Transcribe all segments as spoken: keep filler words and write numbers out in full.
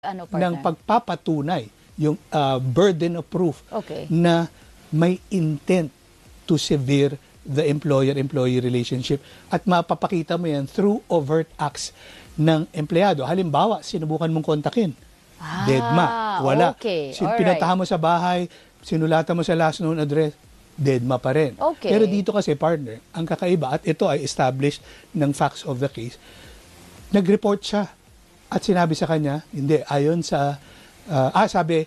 Ano, ng partner? pagpapatunay, yung uh, burden of proof Okay. na may intent to sever the employer-employee relationship at mapapakita mo yan through overt acts ng empleyado. Halimbawa, sinubukan mong kontakin. Ah, Deadma. Wala. okay. Sin- Alright. Pinatahan mo sa bahay, sinulatan mo sa last known address, deadma pa rin. Okay. Pero dito kasi, partner, ang kakaiba, at ito ay established ng facts of the case, nag-report siya at sinabi sa kanya, hindi, ayon sa, uh, ah, sabi,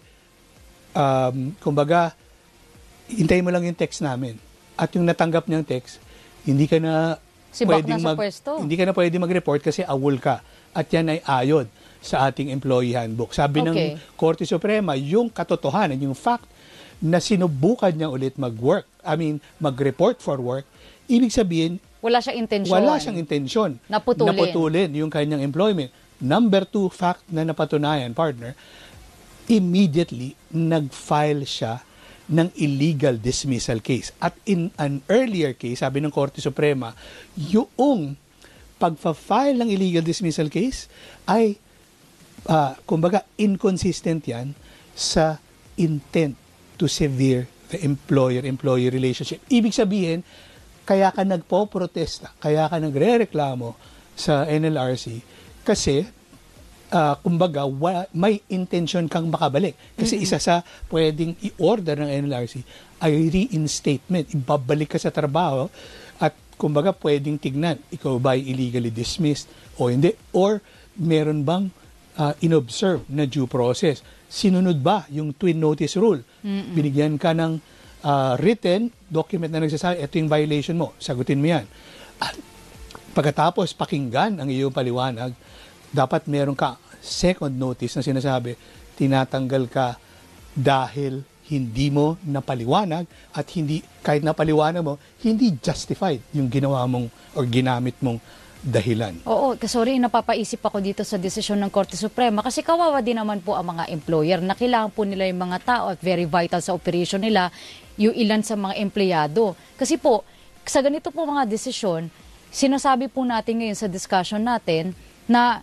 um, kumbaga, hintayin mo lang yung text namin. At yung natanggap niyang text, hindi ka na Si Bak na sa pwesto. hindi ka na pwedeng mag-report kasi awol ka. At yan ay ayon sa ating employee handbook. Sabi Okay. ng Korte Suprema, yung katotohanan, yung fact na sinubukan niya ulit mag-work, I mean, mag-report for work, ibig sabihin, Wala siyang intensyon. wala siyang intensyon Naputulin. naputulin yung kanyang employment. Number two fact na napatunayan, partner, immediately nag-file siya ng illegal dismissal case. At in an earlier case, sabi ng Korte Suprema, yung pagpa-file ng illegal dismissal case ay, uh, kumbaga, inconsistent yan sa intent to sever the employer-employee relationship. Ibig sabihin, kaya ka nagpo-protesta, kaya ka nagre-reklamo sa N L R C kasi, uh, kumbaga, wa- may intention kang makabalik. Kasi mm-hmm. isa sa pwedeng i-order ng N L R C ay reinstatement. Ibabalik ka sa trabaho at, kumbaga, pwedeng tignan, ikaw ba ay illegally dismissed o hindi? Or meron bang uh, inobserve na due process? Sinunod ba yung twin notice rule? Mm-hmm. Binigyan ka ng uh, written document na nagsasabi, ito yung violation mo, sagutin mo yan. At pagkatapos pakinggan ang iyong paliwanag, dapat meron ka second notice na sinasabi, tinatanggal ka dahil hindi mo napaliwanag at hindi, kahit napaliwanag mo, hindi justified yung ginawa mong or ginamit mong dahilan. Oo, sorry, napapaisip ako dito sa desisyon ng Korte Suprema kasi kawawa din naman po ang mga employer na kailangan po nila yung mga tao at very vital sa operation nila yung ilan sa mga empleyado. Kasi po, sa ganito po mga desisyon, sinasabi po natin ngayon sa discussion natin na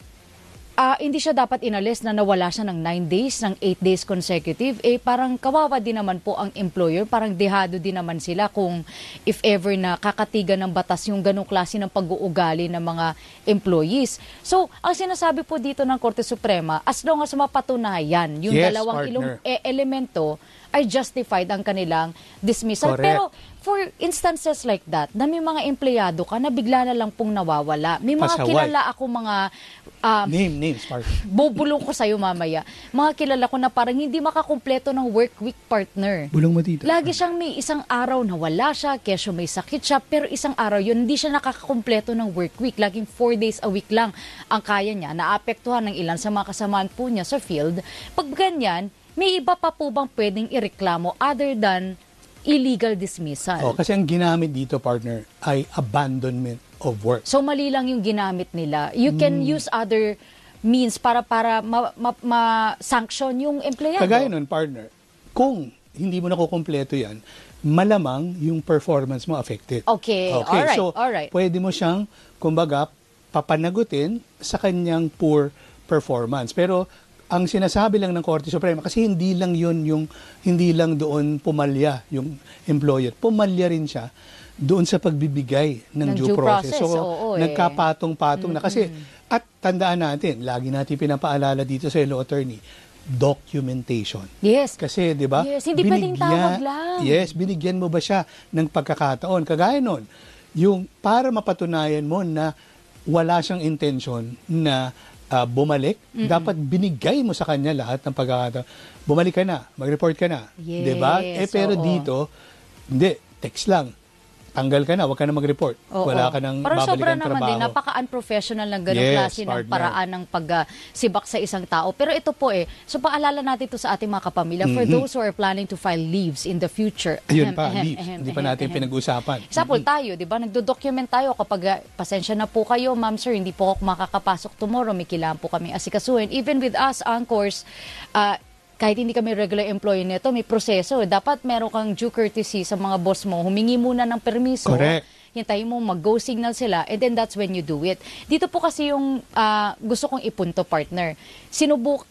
Uh, hindi siya dapat inalis na nawala siya ng nine days, ng eight days consecutive. Eh, parang kawawa din naman po ang employer. Parang dehado din naman sila kung if ever na kakatigan ng batas yung ganong klase ng pag-uugali ng mga employees. So, ang sinasabi po dito ng Korte Suprema, as long as mapatunayan yung Yes, dalawang ilong, partner. e- elemento, ay justified ang kanilang dismissal. Correct. Pero for instances like that, na may mga empleyado ka na bigla na lang pong nawawala. May mga Pasaway. kilala ako mga um, Name, names, partner. bubulong ko sa'yo mamaya. Mga kilala ko na parang hindi makakumpleto ng work week, partner. Bulong mo dito. Lagi siyang may isang araw na wala siya, kesyo may sakit siya, pero isang araw yun, hindi siya nakakakumpleto ng work week. Laging four days a week lang ang kaya niya. Naapektuhan ng ilan sa mga kasamaan po niya sa field. Pag ganyan, may iba pa po bang pwedeng ireklamo other than illegal dismissal? Oh, kasi ang ginamit dito, partner, ay abandonment of work. So mali lang yung ginamit nila. You can use other means para para ma-sanction ma, ma yung empleyado. Kagaya nun, partner, kung hindi mo nakukumpleto yan, malamang yung performance mo affected. Okay, Okay, alright, so alright. pwede mo siyang, kumbaga, papanagutin sa kanyang poor performance. Pero ang sinasabi lang ng Korte Suprema, kasi hindi lang yun yung, hindi lang doon pumalya yung employer. Pumalya rin siya doon sa pagbibigay ng, Ng due, due process. process, So, oo, eh. nagkapatong-patong na. Kasi, at tandaan natin, lagi natin pinapaalala dito sa law attorney, documentation. Yes. Kasi, di ba? Yes, hindi pwedeng tawag lang. Yes, binigyan mo ba siya ng pagkakataon? Kagaya nun, yung para mapatunayan mo na wala siyang intention na uh, bumalik, Mm-mm. dapat binigay mo sa kanya lahat ng pagkakataon. Bumalik ka na, mag-report ka na. Yes, Di ba? Eh, pero oo. dito, hindi, text lang. Tanggal ka na, huwag ka na mag-report. Oo. Wala ka nang Parang sobra babalikan naman trabaho. din, napaka-unprofessional ng ganong Yes, klase ng partner. paraan ng pag-sibak sa isang tao. Pero ito po eh, so paalala natin ito sa ating mga kapamilya, for Mhm. those who are planning to file leaves in the future. Ayun Ahem, pa, ahem, leaves. ahem, Hindi pa ahem, natin ahem. pinag-usapan. Example tayo, di ba? Nagdo-document tayo kapag ah, pasensya na po kayo, ma'am sir, hindi po ako makakapasok tomorrow, may kailangan po kami asikasuhin. Even with us, anchors, uh, kahit hindi kami regular employee nito, may proseso. Dapat meron kang due courtesy sa mga boss mo. Humingi muna ng permiso. Correct. hintayin mo mag-go signal sila, and then that's when you do it. Dito po kasi yung uh, gusto kong ipunto, partner. Sinubuk,